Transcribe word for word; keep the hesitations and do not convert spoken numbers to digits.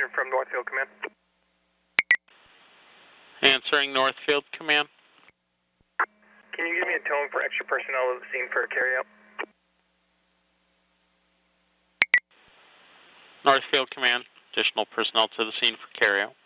from Northfield Command. Answering Northfield Command. Can you give me a tone for extra personnel to the scene for a carryout? Northfield Command, additional personnel to the scene for carryout.